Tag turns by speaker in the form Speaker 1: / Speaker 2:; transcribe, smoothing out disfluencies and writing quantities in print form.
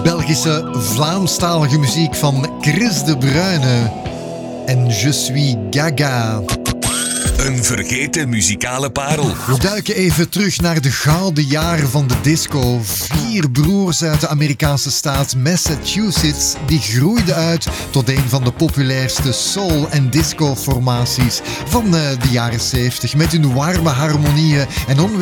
Speaker 1: Belgische Vlaamstalige muziek van Chris de Bruyne en Je suis Gaga.
Speaker 2: Een vergeten muzikale parel.
Speaker 1: We duiken even terug naar de gouden jaren van de disco. 4 broers uit de Amerikaanse staat Massachusetts die groeiden uit tot een van de populairste soul- en disco-formaties van de jaren 70. Met hun warme harmonieën en